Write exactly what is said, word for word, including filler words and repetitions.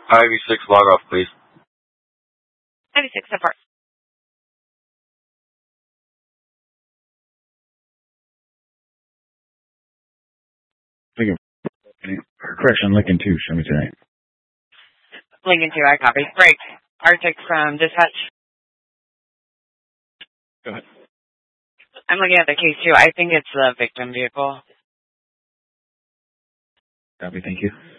I V six log off, please. I V six support. Correction, Lincoln two, show me tonight. Lincoln two, I copy. Break. Arctic from dispatch. Go ahead. I'm looking at the case too. I think it's the victim vehicle. Copy, thank you.